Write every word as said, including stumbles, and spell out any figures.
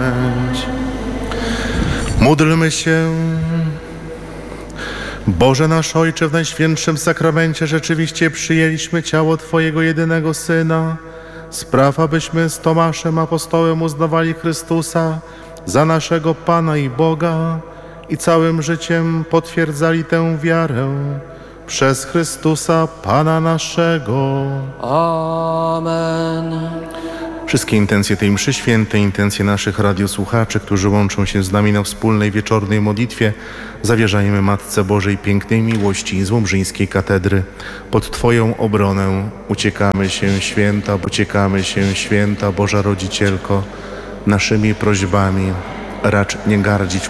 pamięć. Módlmy się. Boże nasz Ojcze, w Najświętszym Sakramencie rzeczywiście przyjęliśmy ciało Twojego jedynego Syna. Spraw, abyśmy z Tomaszem Apostołem uznawali Chrystusa za naszego Pana i Boga i całym życiem potwierdzali tę wiarę przez Chrystusa Pana naszego. Amen. Wszystkie intencje tej mszy świętej, intencje naszych radiosłuchaczy, którzy łączą się z nami na wspólnej wieczornej modlitwie, zawierzajmy Matce Bożej pięknej miłości i z Łobrzyńskiej Katedry. Pod Twoją obronę uciekamy się, święta, uciekamy się, święta Boża Rodzicielko, naszymi prośbami racz nie gardzić